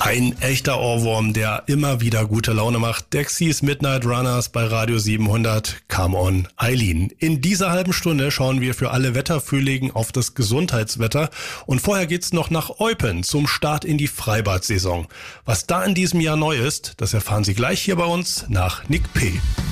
Ein echter Ohrwurm, der immer wieder gute Laune macht. Dexys Midnight Runners bei Radio 700. Come on, Eileen. In dieser halben Stunde schauen wir für alle Wetterfühligen auf das Gesundheitswetter. Und vorher geht's noch nach Eupen zum Start in die Freibad-Saison. Was da in diesem Jahr neu ist, das erfahren Sie gleich hier bei uns nach Nick P.